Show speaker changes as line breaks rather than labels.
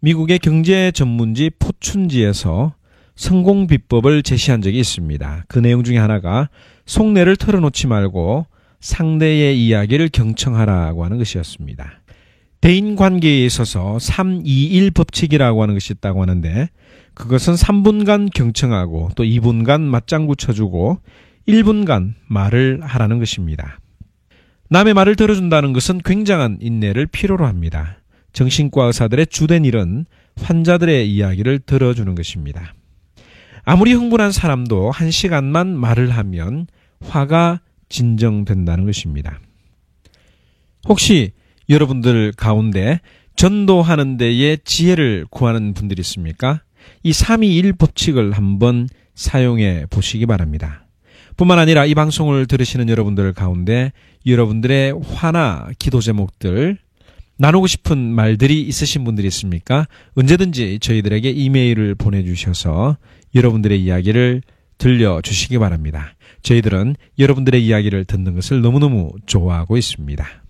미국의 경제 전문지 포춘지에서 성공 비법을 제시한 적이 있습니다. 그 내용 중에 하나가 속내를 털어놓지 말고 상대의 이야기를 경청하라고 하는 것이었습니다. 대인관계에 있어서 3-2-1 법칙이라고 하는 것이 있다고 하는데, 그것은 3분간 경청하고 또 2분간 맞장구 쳐주고 1분간 말을 하라는 것입니다. 남의 말을 들어준다는 것은 굉장한 인내를 필요로 합니다. 정신과 의사들의 주된 일은 환자들의 이야기를 들어주는 것입니다. 아무리 흥분한 사람도 1시간만 말을 하면 화가 진정된다는 것입니다. 혹시 여러분들 가운데 전도하는 데에 지혜를 구하는 분들이 있습니까? 이 3-2-1 법칙을 한번 사용해 보시기 바랍니다. 뿐만 아니라 이 방송을 들으시는 여러분들 가운데 여러분들의 화나 기도 제목들, 나누고 싶은 말들이 있으신 분들이 있습니까? 언제든지 저희들에게 이메일을 보내주셔서 여러분들의 이야기를 들려주시기 바랍니다. 저희들은 여러분들의 이야기를 듣는 것을 너무너무 좋아하고 있습니다.